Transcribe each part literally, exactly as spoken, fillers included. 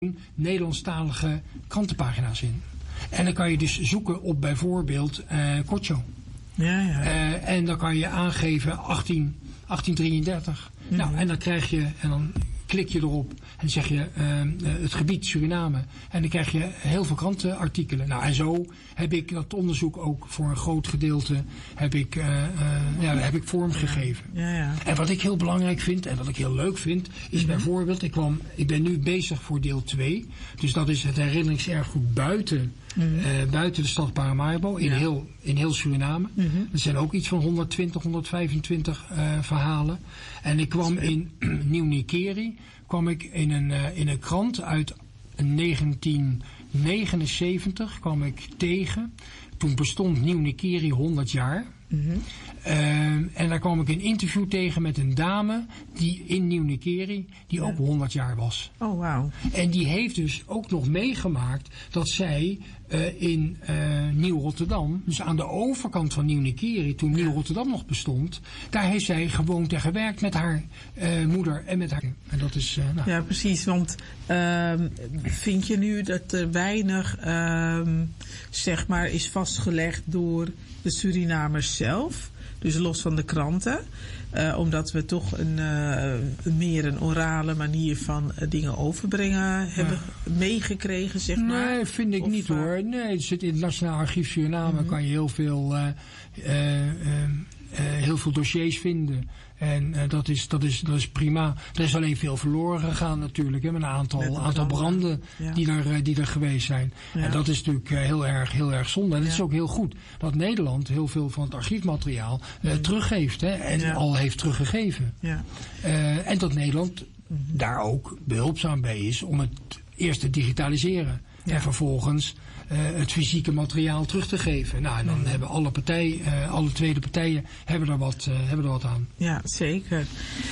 Nederlandstalige krantenpagina's in. En dan kan je dus zoeken op bijvoorbeeld uh, Kortjo. Ja, ja. Uh, en dan kan je aangeven achttien, achttien drieëndertig. Mm-hmm. Nou, en dan krijg je, en dan klik je erop en zeg je uh, het gebied Suriname. En dan krijg je heel veel krantenartikelen. Nou, en zo heb ik dat onderzoek ook voor een groot gedeelte heb ik, uh, uh, ja, heb ik vormgegeven. Ja, ja. En wat ik heel belangrijk vind en wat ik heel leuk vind, is mm-hmm. bijvoorbeeld, ik, kwam, ik ben nu bezig voor deel twee. Dus dat is het herinneringserfgoed buiten, mm-hmm. uh, buiten de stad Paramaribo, in, ja. heel, in heel Suriname. Mm-hmm. Er zijn ook iets van honderdtwintig, honderdvijfentwintig uh, verhalen. En ik kwam in Nieuw-Nikeri, kwam ik in een, uh, in een krant uit negentien negenenzeventig kwam ik tegen. Toen bestond Nieuw-Nikeri honderd jaar. Mm-hmm. Uh, en daar kwam ik een interview tegen met een dame die in Nieuw-Nikeri, die ja. ook honderd jaar was. Oh, wauw. En die heeft dus ook nog meegemaakt dat zij uh, in uh, Nieuw-Rotterdam, dus aan de overkant van Nieuw-Nikeri, toen ja. Nieuw-Rotterdam nog bestond, daar heeft zij gewoond en gewerkt met haar uh, moeder en met haar. En dat is, uh, nou. Ja, precies. Want uh, vind je nu dat er weinig, uh, zeg maar, is vastgelegd door de Surinamers zelf? Dus los van de kranten. Uh, omdat we toch een, uh, meer een orale manier van uh, dingen overbrengen hebben ja. meegekregen, zeg maar. Nee, vind ik of, niet hoor. Nee, het zit in het Nationaal Archief Suriname. Mm-hmm. Kan je heel veel, uh, uh, uh, uh, heel veel dossiers vinden. En uh, dat, is, dat, is, dat is prima. Er is alleen veel verloren gegaan natuurlijk. Hè, met een aantal, met aantal branden ja. die, er, uh, die er geweest zijn. Ja. En dat is natuurlijk uh, heel, erg, heel erg zonde. En het ja. is ook heel goed dat Nederland heel veel van het archiefmateriaal uh, mm. teruggeeft. Hè, en ja. al heeft teruggegeven. Ja. Uh, en dat Nederland mm. daar ook behulpzaam bij is om het eerst te digitaliseren. Ja. En vervolgens uh, het fysieke materiaal terug te geven. Nou, en dan mm. hebben alle partijen, uh, alle tweede partijen hebben er wat, uh, hebben er wat aan. Ja, zeker.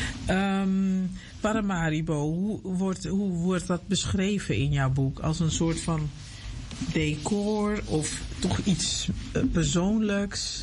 Um, Paramaribo, hoe wordt, hoe wordt dat beschreven in jouw boek? Als een soort van decor of toch iets uh, persoonlijks?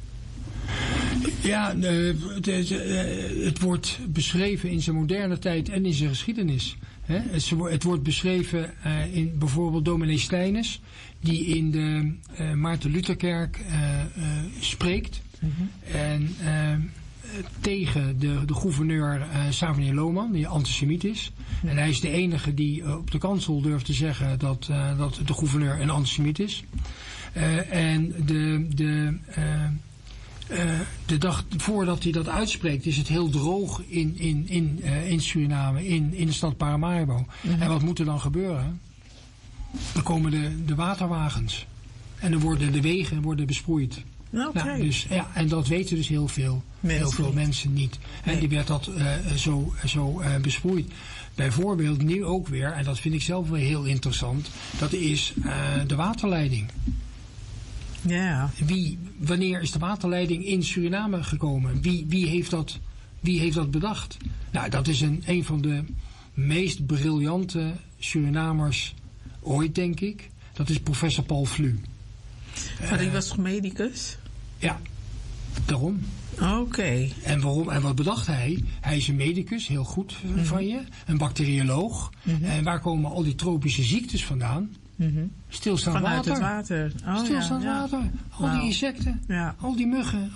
Ja, uh, het, uh, het wordt beschreven in zijn moderne tijd en in zijn geschiedenis. He, het, het wordt beschreven uh, in bijvoorbeeld dominee Steiners, die in de uh, Maarten Lutherkerk uh, uh, spreekt. Mm-hmm. En uh, tegen de, de gouverneur uh, Savanir Lohman, die antisemiet is. Mm-hmm. En hij is de enige die uh, op de kansel durft te zeggen dat, uh, dat de gouverneur een antisemiet is. Uh, en de... de uh, Uh, de dag voordat hij dat uitspreekt is het heel droog in, in, in, uh, in Suriname, in, in de stad Paramaribo. Mm-hmm. En wat moet er dan gebeuren? Dan komen de, de waterwagens. En dan worden de wegen worden besproeid. Okay. Nou, dus, ja, en dat weten dus heel veel, mensen heel veel niet. mensen niet. En nee. die werd dat uh, zo, zo uh, besproeid. Bijvoorbeeld nu ook weer, en dat vind ik zelf wel heel interessant, dat is uh, de waterleiding. Ja. Wie, wanneer is de waterleiding in Suriname gekomen? Wie, wie, heeft, dat, wie heeft dat bedacht? Nou, dat is een, een van de meest briljante Surinamers ooit, denk ik. Dat is professor Paul Vlu. Maar die uh, was toch medicus? Ja, daarom. Oké. Okay. En waarom? En wat bedacht hij? Hij is een medicus, heel goed mm-hmm. van je. Een bacterioloog. Mm-hmm. En waar komen al die tropische ziektes vandaan? Mm-hmm. Stilstaand Vanuit water. het water. Oh, Stilstaand ja, water. Ja. Al wow. die insecten. Ja. Al die muggen.